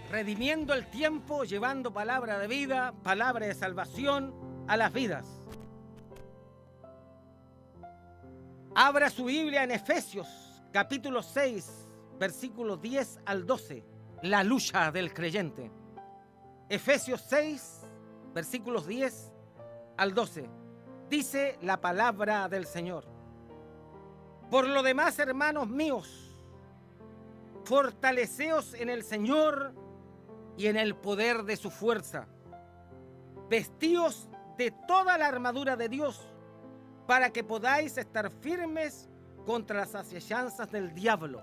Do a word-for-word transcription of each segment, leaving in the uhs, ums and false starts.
redimiendo el tiempo, llevando palabra de vida, palabra de salvación a las vidas. Abra su Biblia en Efesios, capítulo seis, versículos diez al doce, la lucha del creyente. Efesios seis, versículos diez al doce, dice la palabra del Señor. Por lo demás, hermanos míos, fortaleceos en el Señor y en el poder de su fuerza. Vestíos de toda la armadura de Dios, para que podáis estar firmes contra las asechanzas del diablo.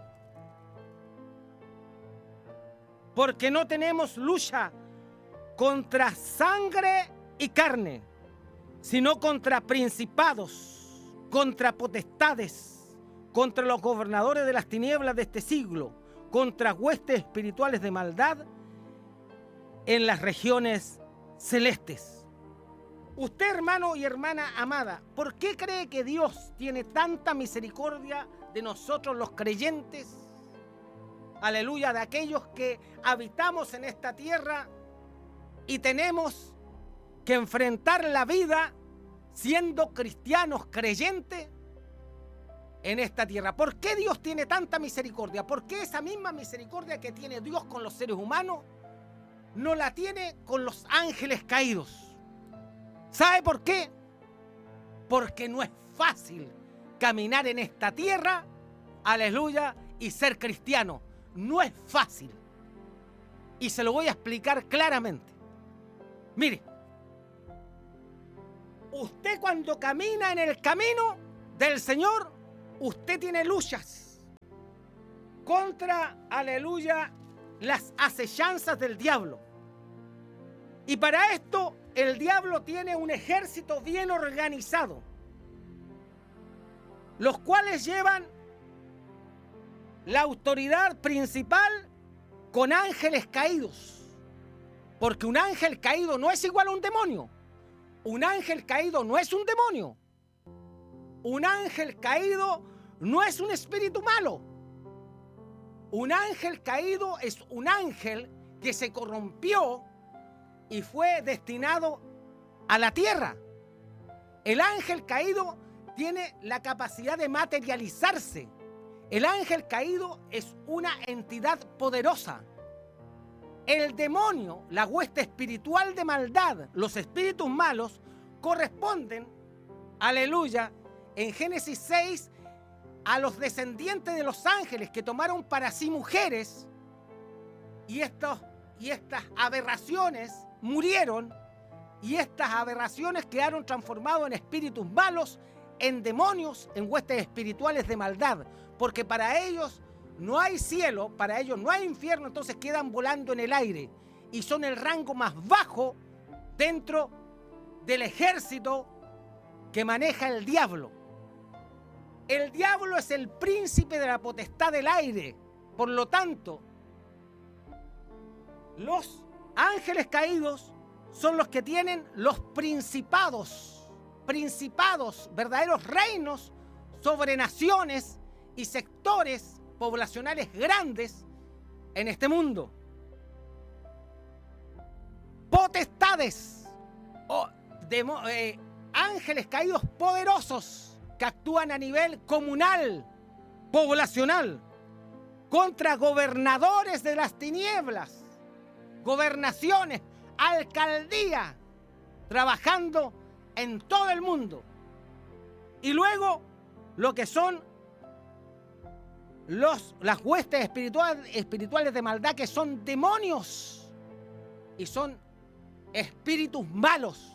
Porque no tenemos lucha contra sangre y carne, sino contra principados, contra potestades, contra los gobernadores de las tinieblas de este siglo, contra huestes espirituales de maldad en las regiones celestes. Usted, hermano y hermana amada, ¿por qué cree que Dios tiene tanta misericordia de nosotros los creyentes? Aleluya, de aquellos que habitamos en esta tierra y tenemos que enfrentar la vida siendo cristianos creyentes en esta tierra. ¿Por qué Dios tiene tanta misericordia? ¿Por qué esa misma misericordia que tiene Dios con los seres humanos no la tiene con los ángeles caídos? ¿Sabe por qué? Porque no es fácil caminar en esta tierra, aleluya, y ser cristiano. No es fácil. Y se lo voy a explicar claramente. Mire, usted cuando camina en el camino del Señor, usted tiene luchas contra, aleluya, las acechanzas del diablo. Y para esto, el diablo tiene un ejército bien organizado, los cuales llevan la autoridad principal con ángeles caídos. Porque un ángel caído no es igual a un demonio. Un ángel caído no es un demonio. Un ángel caído no es un espíritu malo. Un ángel caído es un ángel que se corrompió y fue destinado a la tierra. El ángel caído tiene la capacidad de materializarse. El ángel caído es una entidad poderosa. El demonio, la hueste espiritual de maldad, los espíritus malos, corresponden, aleluya, en Génesis seis, a los descendientes de los ángeles que tomaron para sí mujeres, y, estos, y estas aberraciones murieron, y estas aberraciones quedaron transformadas en espíritus malos, en demonios, en huestes espirituales de maldad, porque para ellos no hay cielo, para ellos no hay infierno, entonces quedan volando en el aire y son el rango más bajo dentro del ejército que maneja el diablo. El diablo es el príncipe de la potestad del aire, por lo tanto, los ángeles caídos son los que tienen los principados, principados, verdaderos reinos sobre naciones y sectores poblacionales grandes en este mundo. Potestades, o demo, eh, ángeles caídos poderosos que actúan a nivel comunal, poblacional, contra gobernadores de las tinieblas, gobernaciones, alcaldía, trabajando en todo el mundo. Y luego lo que son los, las huestes espiritual, espirituales de maldad, que son demonios y son espíritus malos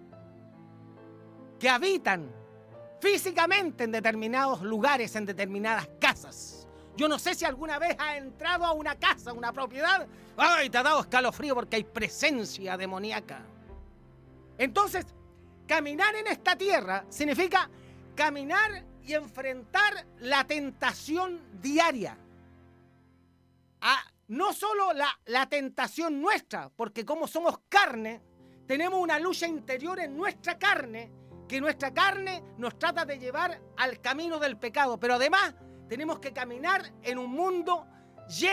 que habitan físicamente en determinados lugares, en determinadas casas. Yo no sé si alguna vez has entrado a una casa, a una propiedad, ¡ay! Te ha dado escalofrío porque hay presencia demoníaca. Entonces, caminar en esta tierra significa caminar y enfrentar la tentación diaria. A, no solo la, la tentación nuestra, porque como somos carne, tenemos una lucha interior en nuestra carne, que nuestra carne nos trata de llevar al camino del pecado, pero además tenemos que caminar en un mundo lleno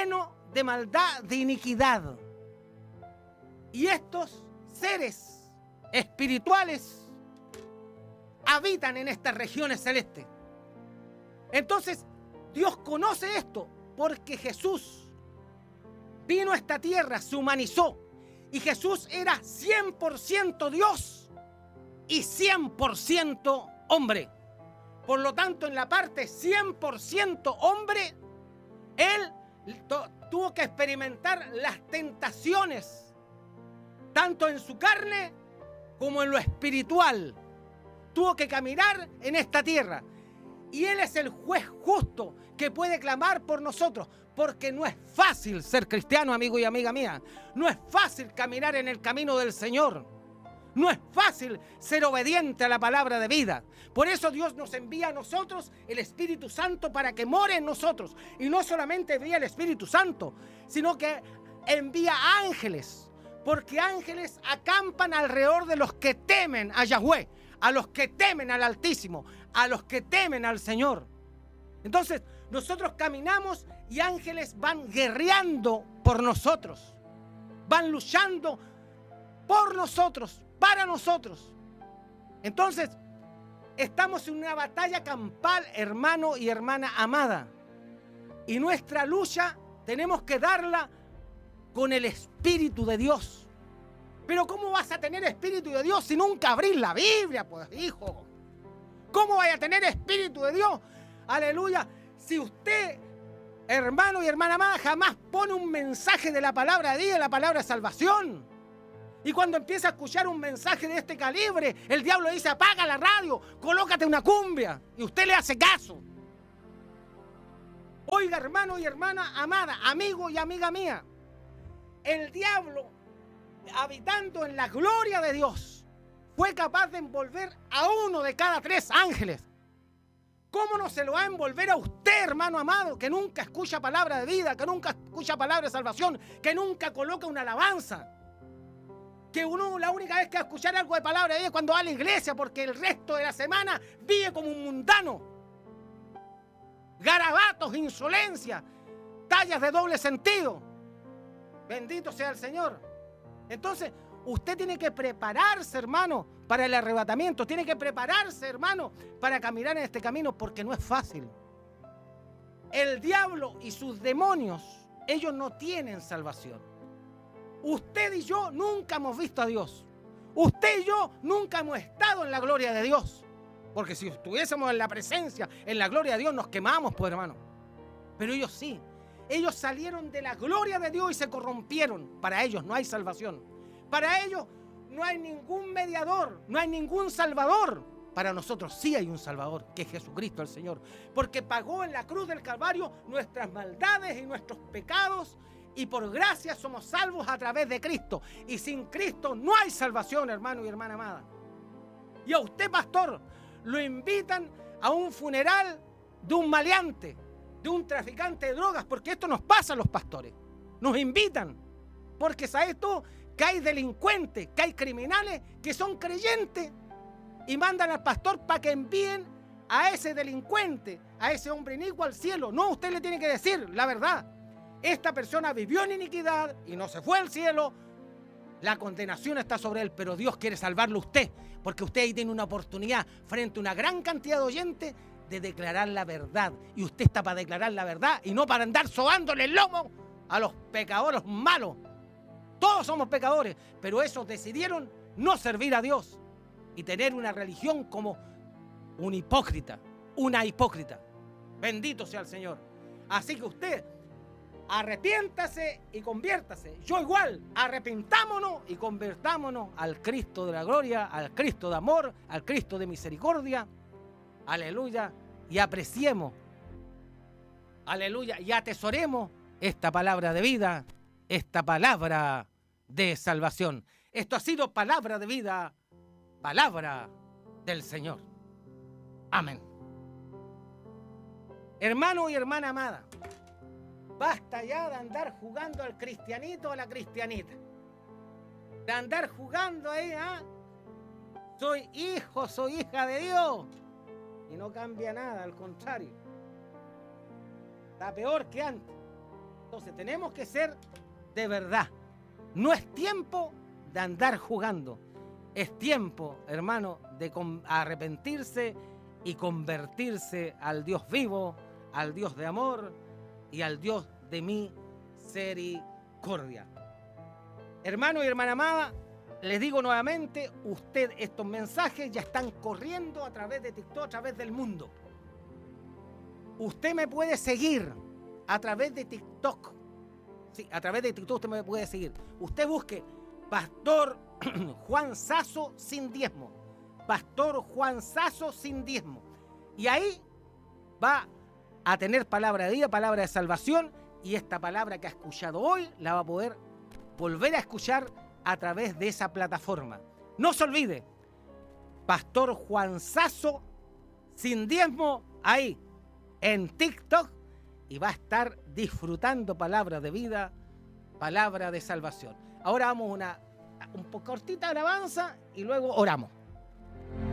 de maldad, de iniquidad. Y estos seres espirituales habitan en estas regiones celestes. Entonces, Dios conoce esto porque Jesús vino a esta tierra, se humanizó. Y Jesús era cien por ciento Dios y cien por ciento hombre. Por lo tanto, en la parte cien por ciento hombre, Él tuvo que experimentar las tentaciones, tanto en su carne como en lo espiritual. Tuvo que caminar en esta tierra. Y Él es el juez justo que puede clamar por nosotros. Porque no es fácil ser cristiano, amigo y amiga mía. No es fácil caminar en el camino del Señor. No es fácil ser obediente a la palabra de vida. Por eso Dios nos envía a nosotros el Espíritu Santo para que more en nosotros. Y no solamente envía el Espíritu Santo, sino que envía ángeles. Porque ángeles acampan alrededor de los que temen a Yahweh, a los que temen al Altísimo, a los que temen al Señor. Entonces, nosotros caminamos y ángeles van guerreando por nosotros. Van luchando por nosotros, para nosotros. Entonces, estamos en una batalla campal, hermano y hermana amada. Y nuestra lucha tenemos que darla con el Espíritu de Dios. Pero ¿cómo vas a tener Espíritu de Dios si nunca abrís la Biblia, pues, hijo? ¿Cómo vaya a tener Espíritu de Dios? Aleluya. Si usted, hermano y hermana amada, jamás pone un mensaje de la palabra de Dios, la palabra de salvación. Y cuando empieza a escuchar un mensaje de este calibre, el diablo dice: apaga la radio, colócate una cumbia. Y usted le hace caso. Oiga, hermano y hermana amada, amigo y amiga mía, el diablo, habitando en la gloria de Dios, fue capaz de envolver a uno de cada tres ángeles. ¿Cómo no se lo va a envolver a usted, hermano amado, que nunca escucha palabra de vida, que nunca escucha palabra de salvación, que nunca coloca una alabanza? Que uno la única vez que va a escuchar algo de palabra de Dios es cuando va a la iglesia, porque el resto de la semana vive como un mundano. Garabatos, insolencia, tallas de doble sentido. Bendito sea el Señor. Entonces, usted tiene que prepararse, hermano, para el arrebatamiento. Tiene que prepararse, hermano, para caminar en este camino, porque no es fácil. El diablo y sus demonios, ellos no tienen salvación. Usted y yo nunca hemos visto a Dios. Usted y yo nunca hemos estado en la gloria de Dios. Porque si estuviésemos en la presencia, en la gloria de Dios, nos quemamos, pues, hermano. Pero ellos sí. Ellos salieron de la gloria de Dios y se corrompieron. Para ellos no hay salvación. Para ellos no hay ningún mediador, no hay ningún salvador. Para nosotros sí hay un salvador, que es Jesucristo el Señor. Porque pagó en la cruz del Calvario nuestras maldades y nuestros pecados. Y por gracia somos salvos a través de Cristo. Y sin Cristo no hay salvación, hermano y hermana amada. Y a usted, pastor, lo invitan a un funeral de un maleante, de un traficante de drogas, porque esto nos pasa a los pastores. Nos invitan, porque ¿sabes tú? Que hay delincuentes, que hay criminales que son creyentes y mandan al pastor para que envíen a ese delincuente, a ese hombre inicuo al cielo. No, usted le tiene que decir la verdad. Esta persona vivió en iniquidad y no se fue al cielo. La condenación está sobre él, pero Dios quiere salvarlo a usted, porque usted ahí tiene una oportunidad frente a una gran cantidad de oyentes de declarar la verdad. Y usted está para declarar la verdad y no para andar sobándole el lomo a los pecadores malos. Todos somos pecadores, pero esos decidieron no servir a Dios y tener una religión como un hipócrita, una hipócrita. Bendito sea el Señor. Así que usted arrepiéntase y conviértase. Yo igual, arrepintámonos y convertámonos al Cristo de la gloria, al Cristo de amor, al Cristo de misericordia. Aleluya. Y apreciemos, aleluya, y atesoremos esta palabra de vida, esta palabra de salvación. Esto ha sido palabra de vida, palabra del Señor. Amén. Hermano y hermana amada, basta ya de andar jugando al cristianito o a la cristianita. De andar jugando ahí, ¿ah? Soy hijo, soy hija de Dios. Y no cambia nada, al contrario. Está peor que antes. Entonces tenemos que ser de verdad. No es tiempo de andar jugando. Es tiempo, hermano, de arrepentirse y convertirse al Dios vivo, al Dios de amor y al Dios de misericordia. Hermano y hermana amada, les digo nuevamente, usted, estos mensajes ya están corriendo a través de TikTok, a través del mundo. Usted me puede seguir a través de TikTok. Sí, a través de TikTok usted me puede seguir. Usted busque Pastor Juan Sasso sin diezmo. Pastor Juan Sasso sin diezmo. Y ahí va a tener palabra de vida, palabra de salvación. Y esta palabra que ha escuchado hoy la va a poder volver a escuchar a través de esa plataforma. No se olvide, Pastor Juan Sasso sin diezmo ahí en TikTok, y va a estar disfrutando palabra de vida, palabra de salvación. Ahora vamos a una un poco cortita alabanza y luego oramos.